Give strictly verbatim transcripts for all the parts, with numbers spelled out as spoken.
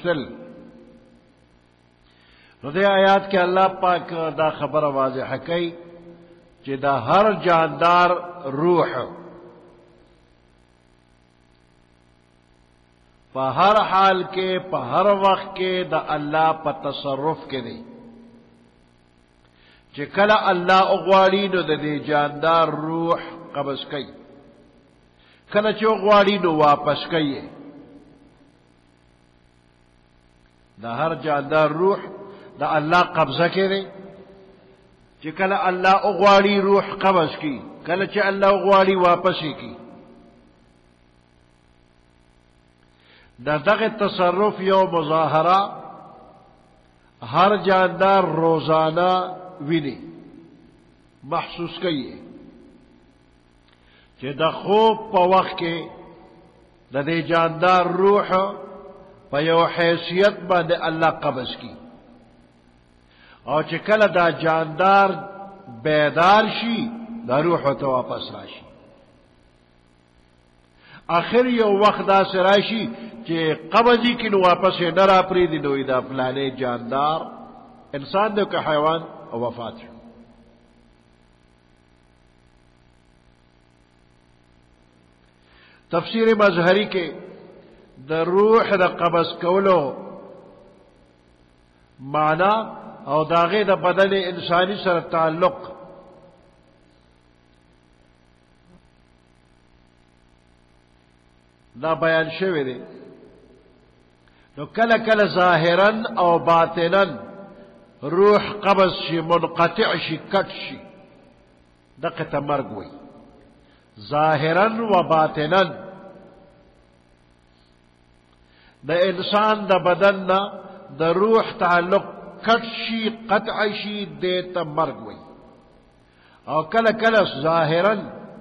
غشتل. نو دې آیات کې الله پاک دا خبره واضح کوي چې دا هر جاندار روح په هر حال کې په هر وخت کې د الله په تصرف کې دی چې کله الله اغواړي نو د دې جاندار روح قبض کوي، کله چې اغواړي نو واپس کوي. د هر جاندار روح د الله قبضه کې دی چې کله الله اغواړي روح قبض کی، کله چې الله اغواړي واپس کی. دا دغه تصرف یو مظاهره هر جاندار روزانه ویني، محسوس کوي چې د خوب په وخت کې د دې جاندار روح په یو حیثیت باندې الله قبض کی، او چې کله دا جاندار بیدار شي دا روح ته واپس راشي. آخر یو وخت دا سراشي چې قبضی کې نو واپس نه را پریدي، نو دا فلانه جاندار انسان دی که حیوان او وفات شو. تفسیر مظهری کې د روح د قبض کولو معنا او داغه د بدن انسانی سره تعلق دا بیان شوی دی. نو کله کله ظاهرا او باطنا روح قبض شي، منقطع شي، کټ شي، دغه ته مرګ وي. ظاهرا و باطنا د انسان د بدن نه د روح تعلق کټ شي، قطع شي، دته مرګ وي. او کله کله ظاهرا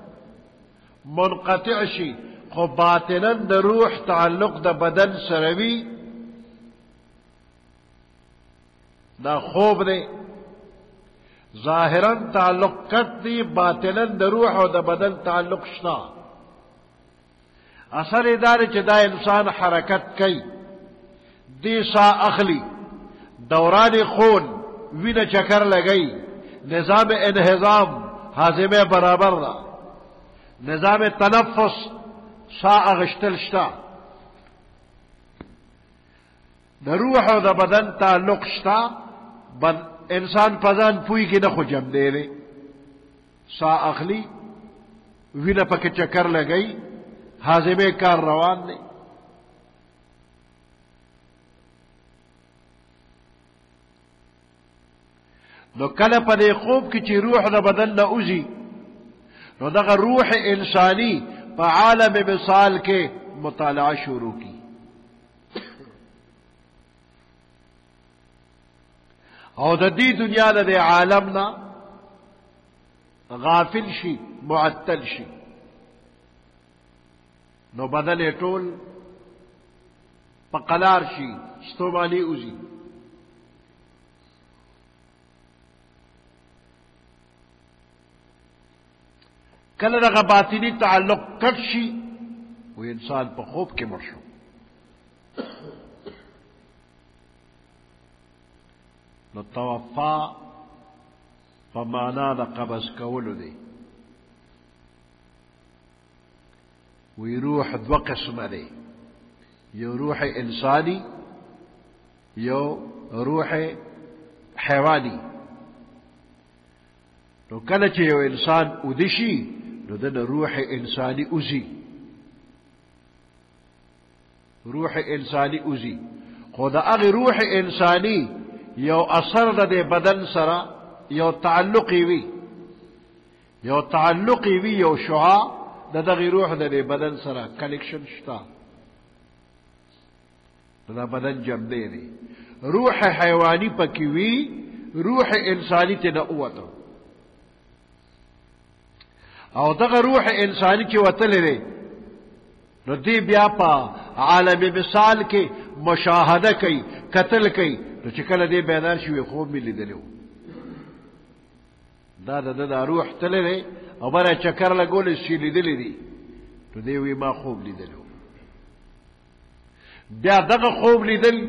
منقطع شي خو باطنا د روح تعلق د بدن سره وي، دا خوب دی. ظاهرا تعلق کټ دی، باطنا د روح او د بدن تعلق شته. اثر اداره چې دا انسان حرکت کوي، دی سا اخلی، دوران خون، وینه چکر لګئی، نظام انهضام هاضمه برابر ده، نظام تنفس سا اغشتل شتا، د روح او د بدن تعلق شتا. انسان پزان پوی کې نه خو جم دی، سا اخلی، وینه پکې چکر لګئی، هاضمه کار روان دی. نو کله په دې خوب کې چې روح د بدن نه اوزي، نو دغه روح انسانی په عالم مثال کې مطالعه شروع کی. او د دې دنیا د عالم نه غافل شي، معطل شي، نو بدن ټول په قلار شي، ستومانی اوزي. کله دغه باطنی تعلق کټ شي و انسان په خوب کې مړ شو. نو توفا په معنا د قبض کولو دی. وی روح دو قسمه دی، یو روح انسانی، یو روح حیوانی. نو کله چې یو انسان ودشي نو د روح انسانی اوزي، روح انسانی اوزي. خو د هغه روح انسانی یو اثر د بدن سره یو تعلقي وي، یو تعلقي وي، یو شعاع د دغه روح د بدن سره کنیکشن شته، دا بدن جمع دی. روح حیوانی پکې وي، روح انسانی ته نه اوته. او دغه روح انسانی چې وتل لري، نو دی بیا په عالم مثال کې مشاهده کوي، قتل کوي. نو چې کله دی بیدار شي خوب مې لیدلو، دا د د روح تل لري او بره چکر لګول شي لیدلې دي. نو دی وی ما خوب لیدلو. بیا دغه خوب لیدل